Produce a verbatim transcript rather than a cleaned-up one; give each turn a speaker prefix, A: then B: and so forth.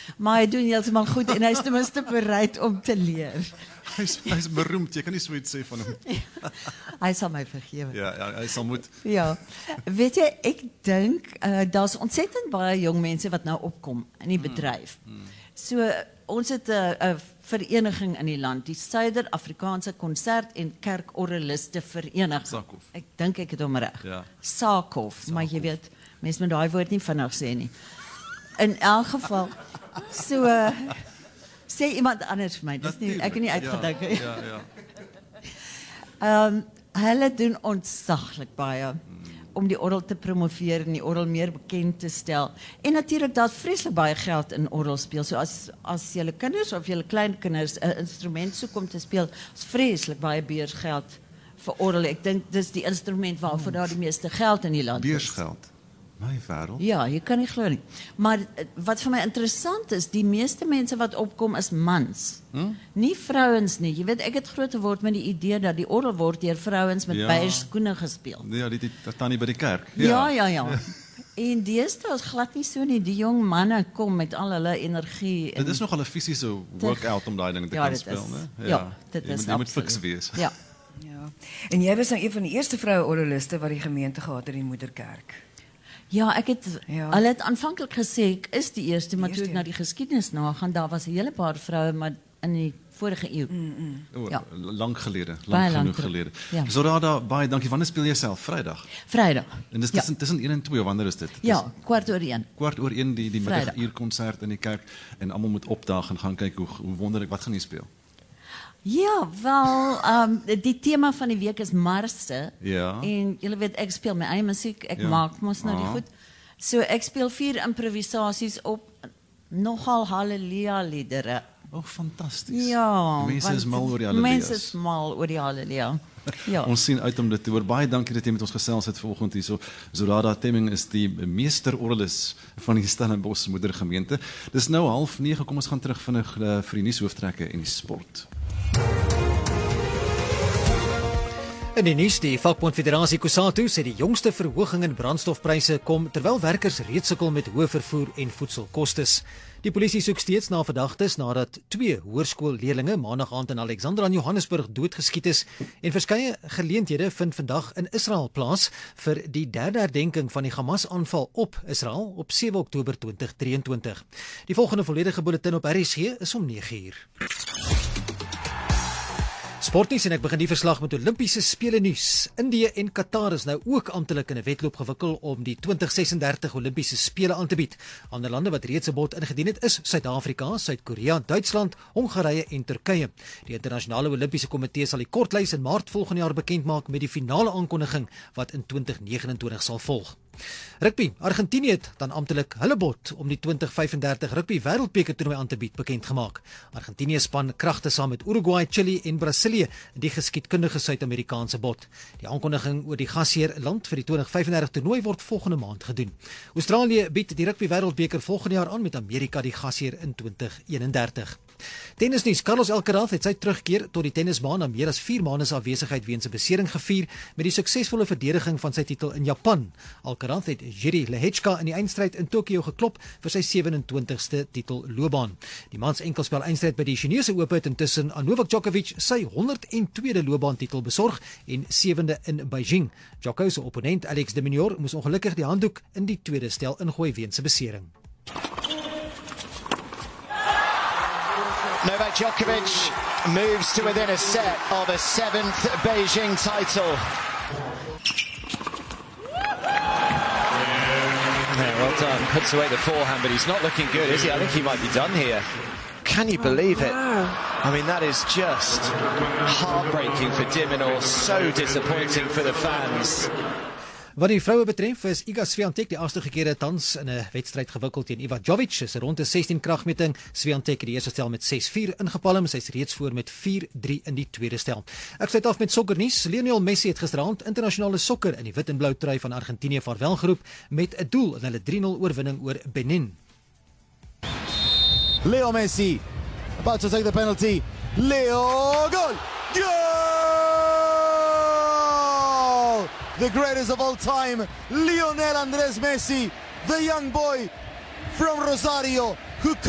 A: maar hy doen heeltemal goed en hy is ten minste bereid om te leer.
B: Hy is, hy is beroemd, jy kan nie so iets sê van hom.
A: Hy sal my vergewe.
B: Ja, ja, hy sal moet.
A: Ja, weet jy, ek dink, uh, daar's ontsettend baie jong mense wat nou opkom in die bedryf. Mm. Mm. So, ons het 'n uh, uh, vereniging in die land, die Suider-Afrikaanse Konsert- en Kerkorgeliste Vereniging.
B: Sakhof.
A: Ek dink ek het hom reg.
B: Ja.
A: Sakhof, maar jy weet, mense moet daai woord nie vinnig sê nie. In elk geval, so, uh, sê iemand anders vir my, dis nie, ek het nie uitgedink.
B: Ja, ja, ja.
A: Um, hulle doen ontsaglik baie om die orgel te promoveer en die orgel meer bekend te stel. En natuurlik daar's vreeslik baie geld in orgelspeel. So as as julle kinders of julle kleinkinders 'n instrument soek om te speel, is vreeslik baie beursgeld vir orgel. Ek dink dis die instrument waarvoor daar die meeste geld in die land is.
B: Beursgeld. My wêreld.
A: Ja, jy kan nie glo nie. Maar wat vir my interessant is, die meeste mense wat opkom is mans. Hmm? Nie vrouens nie. Jy weet, ek het groot geword met die idee dat die orgel word deur vrouens met
B: Ja.
A: beierskoene gespeel.
B: Ja, die, die, die tannie by die kerk.
A: Ja, ja, ja. ja. En deesdae is glad nie so nie. Die jong manne kom met al hulle energie. En
B: Dit is nogal 'n fisiese workout om daai ding te
A: ja,
B: kan
A: dit
B: speel,
A: is,
B: né?
A: Ja, dit
B: jy
A: is
B: moet, jy moet
A: absoluut.
B: fiks wees.
A: Ja.
C: Ja. En jy was nou een van die eerste vroue orgeliste wat die gemeente gehad het in die moederkerk.
A: Ja, ek het,
C: Ja.
A: hulle het aanvanklik gesê, ek is die eerste, maar toe
C: eerste,
A: ek na die geskiedenis nagaan, daar was 'n hele paar vroue, maar in die vorige eeuw.
C: Mm.
B: O,
A: Ja.
B: Lang gelede,
A: Baie
B: lang
A: lang
B: genoeg
A: terug.
B: gelede.
A: Ja.
B: Zorada, baie dankie. Wanneer speel jy self? Vrydag.
A: Vrydag.
B: En dis
A: Ja.
B: tussen tussen een en twee, wanneer is dit? Dis
A: Ja, kwart oor een.
B: kwart oor een die die
A: Vrydag.
B: middaguur konsert in die kerk en almal moet opdaag en gaan kyk hoe hoe wonderlik wat gaan jy speel.
A: Ja, wel, um, die thema van die week is Marse.
B: Ja.
A: En julle weet, ek speel my eie musiek, ek
B: Ja.
A: maak mos nou die
B: Ah.
A: goed. So ek speel vier improvisasies op nogal halleluja liedere.
B: Oh, fantasties.
A: Ja.
B: Mense
A: want
B: is mal oor die halleluja's.
A: Mense is mal oor die halleluja. Ja.
B: Ons sien uit om dit te hoor. Baie dankie dat jy met ons gesels het vanoggend hierso. Zorada Temming is die meester-orgelis van die Stellenbosch Moedergemeente. Dis nou half nege, kom ons gaan terug vinnig uh, vir die nuushooftrekke en die sport.
D: In die nuus, die vakbond Federasie Kusatu sê die jongste verhoging in brandstofpryse kom terwyl werkers reeds sukkel met hoë vervoer en voedselkostes. Die polisie soek steeds na verdagtes nadat twee hoërskoolleerlinge maandag aand in Alexandra in Johannesburg doodgeskiet is en verskeie geleenthede vind vandag in Israel plaas vir die derde herdenking van die Hamas-aanval op Israel op sewe Oktober tweeduisend drieëntwintig. Die volgende volledige bulletin op R S G is om nege uur. Sportnuus en ek begin die verslag met Olimpiese Spele nuus. Indië en Qatar is nou ook amptelik in 'n wedloop gewikkel om die twintig sesendertig Olimpiese Spele aan te bied. Ander lande wat reeds 'n bod ingedien het is Suid-Afrika, Suid-Korea, Duitsland, Hongarye en Turkye. Die internasionale Olimpiese komitee sal die kortlys in Maart volgende jaar bekend maak met die finale aankondiging wat in twintig negenentwintig sal volg. Rugby, Argentinië het dan amptelik hulle bod om die twintig vyfendertig rugby wêreldbeker toernooi aan te bied bekend gemaak. Argentinië span kragte saam met Uruguay, Chili en Brasilië in die geskiedkundige Suid-Amerikaanse bod. Die aankondiging oor die gasheer land vir die twintig vyfendertig toernooi word volgende maand gedoen. Australië bied die rugby wêreldbeker volgende jaar aan met Amerika die gasheer in twintig eenendertig. Tennisnuus, Carlos Alcaraz het sy terugkeer tot die tennisbaan na meer as vier maande se afwesigheid weens 'n besering gevier met die suksesvolle verdediging van sy titel in Japan. Alcaraz het Jiří Lehečka in die eindstryd in Tokio geklop vir sy sewenentwintigste titelloopbaan. Die mans enkelspel eindstryd by die Chinese Ope het intussen aan Novak Djokovic sy honderd en tweede loopbaantitel besorg en sewende in Beijing. Djoko se opponent Alex de Minaur moes ongelukkig die handdoek in die tweede stel ingooi weens 'n besering.
E: Novak Djokovic moves to within a set of a seventh Beijing title. Yeah, well done. Puts away the forehand, but he's not looking good, is he? I think he might be done here. Can you believe it? I mean, that is just heartbreaking for de Minaur. So disappointing for the fans.
D: Wat die vroue betref is Iga Swiatek die agste keer tans in 'n wedstryd gewikkeld teen Iva Jovic. Is 'n ronde sestien kragmeting. Swiatek het die eerste stel met ses vier ingepalm. Sy is reeds voor met vier drie in die tweede stel. Ek sluit af met sokkernuus. Lionel Messi het gisteraand internasionale sokker in die wit en blou trui van Argentinië vaarwel geroep met 'n doel in hulle drie nul oorwinning oor Benin.
F: Leo Messi about to take the penalty. Leo, goal! Goal! The greatest of all time, Lionel Andrés Messi, the young boy from Rosario, who